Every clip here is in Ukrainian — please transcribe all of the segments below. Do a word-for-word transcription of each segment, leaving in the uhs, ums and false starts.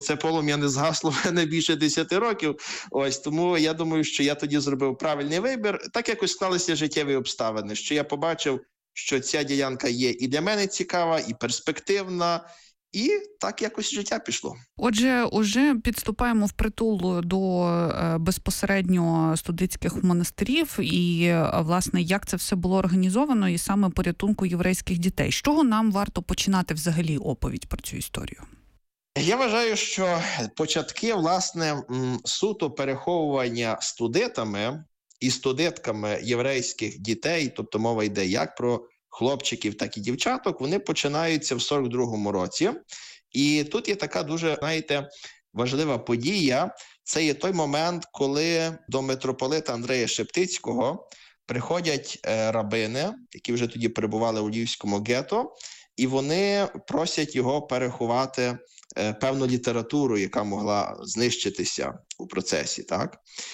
це полум'я не згасло в мене більше десяти років. Ось, тому я думаю, що я тоді зробив правильний вибір. Так якось склалися життєві обставини, що я побачив, що ця ділянка є і для мене цікава, і перспективна, і так якось життя пішло. Отже, уже підступаємо впритул до е, безпосередньо студентських монастирів і, е, власне, як це все було організовано і саме порятунку єврейських дітей. З чого нам варто починати взагалі оповідь про цю історію? Я вважаю, що початки, власне, суто переховування студентами і студентками єврейських дітей, тобто мова йде як про хлопчиків, так і дівчаток, вони починаються в сорок другому році. І тут є така дуже, знаєте, важлива подія. Це є той момент, коли до митрополита Андрея Шептицького приходять рабини, які вже тоді перебували у Львівському гетто, і вони просять його переховати певну літературу, яка могла знищитися у процесі, так?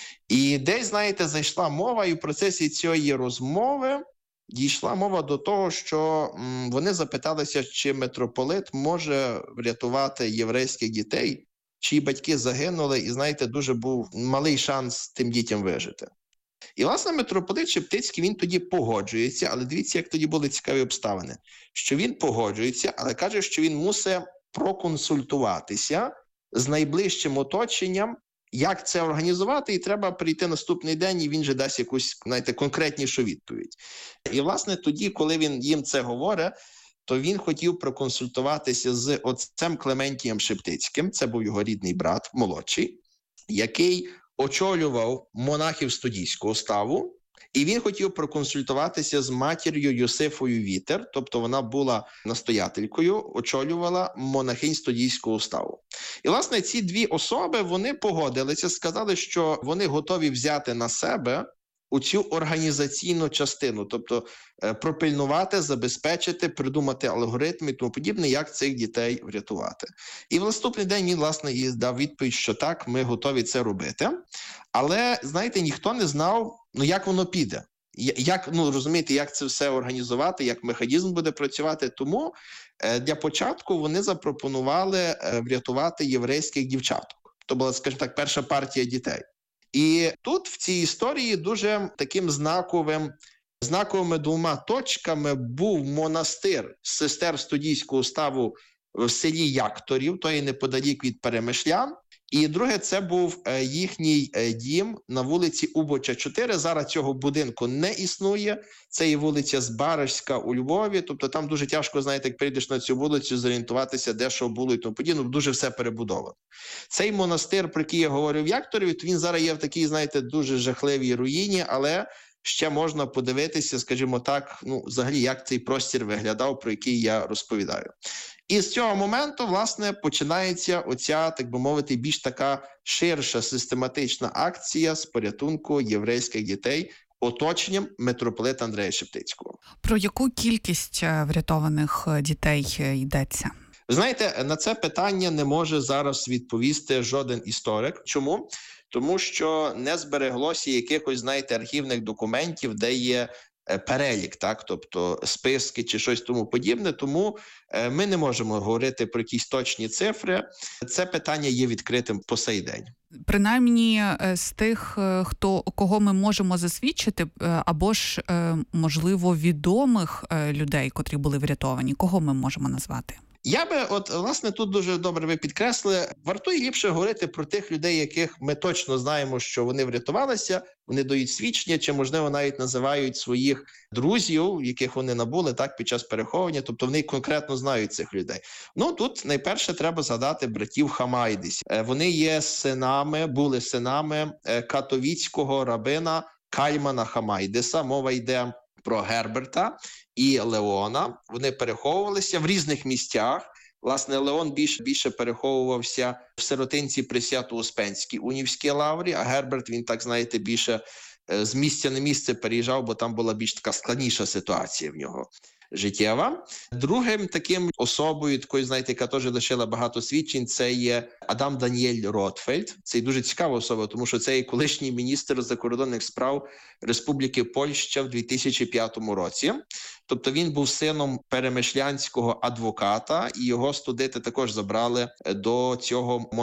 І десь, знаєте, зайшла мова, і в процесі цієї розмови дійшла мова до того, що м, вони запиталися, чи митрополит може врятувати єврейських дітей, чиї батьки загинули, і, знаєте, дуже був малий шанс тим дітям вижити. І, власне, митрополит Шептицький, він тоді погоджується, але дивіться, як тоді були цікаві обставини, що він погоджується, але каже, що він мусить проконсультуватися з найближчим оточенням, як це організувати, і треба прийти наступний день, і він же дасть якусь, знаєте, конкретнішу відповідь. І, власне, тоді, коли він їм це говорить, то він хотів проконсультуватися з отцем Клементієм Шептицьким, це був його рідний брат, молодший, який очолював монахів студійського ставу, і він хотів проконсультуватися з матір'ю Йосифою Вітер, тобто вона була настоятелькою, очолювала монахинь студійського ставу. І, власне, ці дві особи, вони погодилися, сказали, що вони готові взяти на себе у цю організаційну частину, тобто пропильнувати, забезпечити, придумати алгоритми і тому подібне, як цих дітей врятувати. І в наступний день він, власне, і дав відповідь, що так, ми готові це робити. Але, знаєте, ніхто не знав, ну, як воно піде. Як, ну, розумієте, як це все організувати, як механізм буде працювати. Тому для початку вони запропонували врятувати єврейських дівчаток. То була, скажімо так, перша партія дітей. І тут в цій історії дуже таким знаковим, знаковими двома точками був монастир сестер студійського ставу в селі Якторів, то є неподалік від Перемишлян. І друге, це був їхній дім на вулиці Убоча, чотири. Зараз цього будинку не існує. Це є вулиця Збаражська у Львові. Тобто там дуже тяжко, знаєте, як прийдеш на цю вулицю, зорієнтуватися, де що було і тому подібне. Дуже все перебудовано. Цей монастир, про який я говорив в Якторі, він зараз є в такій, знаєте, дуже жахливій руїні, але ще можна подивитися, скажімо так, ну, взагалі, як цей простір виглядав, про який я розповідаю. І з цього моменту, власне, починається оця, так би мовити, більш така ширша систематична акція з порятунку єврейських дітей оточенням митрополита Андрея Шептицького. Про яку кількість врятованих дітей йдеться? Ви знаєте, на це питання не може зараз відповісти жоден історик. Чому? Тому що не збереглося якихось, знаєте, архівних документів, де є перелік, так, тобто списки чи щось тому подібне, тому ми не можемо говорити про якісь точні цифри. Це питання є відкритим по сей день. Принаймні з тих, хто, кого ми можемо засвідчити, або ж, можливо, відомих людей, котрі були врятовані, кого ми можемо назвати? Я би, от, власне, тут дуже добре ви підкреслили, вартує ліпше говорити про тих людей, яких ми точно знаємо, що вони врятувалися, вони дають свідчення, чи, можливо, навіть називають своїх друзів, яких вони набули, так, під час переховування, тобто вони конкретно знають цих людей. Ну, тут найперше треба згадати братів Хамайдис. Вони є синами, були синами катовіцького рабина Кальмана Хамайдиса, мова йде про Герберта і Леона. Вони переховувалися в різних місцях. Власне, Леон більше, більше переховувався в сиротинці при Свято-Успенській унівській лаврі, а Герберт, він, так знаєте, більше з місця на місце переїжджав, бо там була більш така складніша ситуація в нього життєва. Другим таким особою, такою, знаєте, яка теж лишила багато свідчень, це є Адам Даніель Ротфельд. Це дуже цікава особа, тому що це є колишній міністр закордонних справ Республіки Польща в дві тисячі п'ятому році. Тобто він був сином перемишлянського адвоката, і його студенти також забрали до цього